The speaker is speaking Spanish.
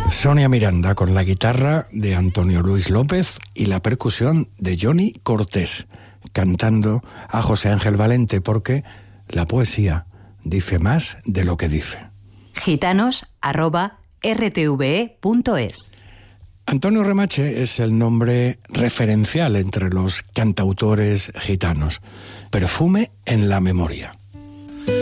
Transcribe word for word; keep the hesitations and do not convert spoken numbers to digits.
Sonia Miranda con la guitarra de Antonio Luis López y la percusión de Johnny Cortés, cantando a José Ángel Valente, porque la poesía dice más de lo que dice. Gitanos arroba r t v e punto es. Antonio Remache es el nombre referencial entre los cantautores gitanos. Perfume en la memoria.